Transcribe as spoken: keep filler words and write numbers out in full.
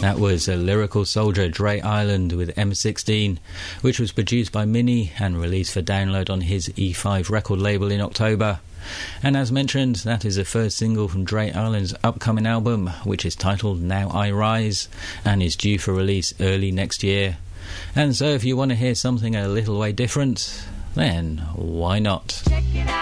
That was a Lyrical Soldier, Dre Island with M sixteen, which was produced by Mini and released for download on his E five record label in October. And as mentioned, that is the first single from Dre Island's upcoming album, which is titled Now I Rise and is due for release early next year. And so if you want to hear something a little way different, then why not? Check it out.